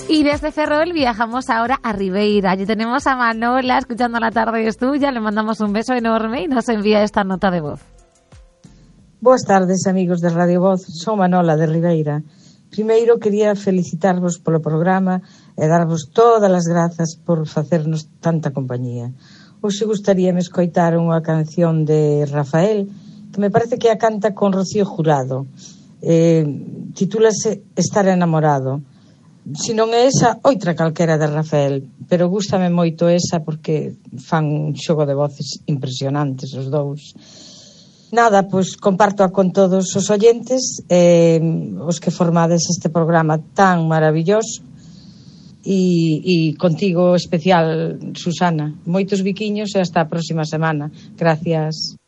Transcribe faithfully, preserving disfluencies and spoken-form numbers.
Y desde Ferrol viajamos ahora a Ribeira. Allí tenemos a Manola escuchando La Tarde es Tuya. Le mandamos un beso enorme y nos envía esta nota de voz. Boas tardes, amigos de Radio Voz. Son Manola de Ribeira. Primeiro, quería felicitarvos polo programa e darvos todas as grazas por facernos tanta compañía. Hoxe gustaríame escoitar unha canción de Rafael, que me parece que a canta con Rocío Jurado. Eh, titúlase Estar enamorado. Se non é esa, outra calquera de Rafael, pero gústame moito esa porque fan un xogo de voces impresionantes os dous. Nada, pois comparto con todos os oyentes, eh, os que formades este programa tan maravilloso, e, e contigo especial, Susana. Moitos biquiños e hasta a próxima semana. Gracias.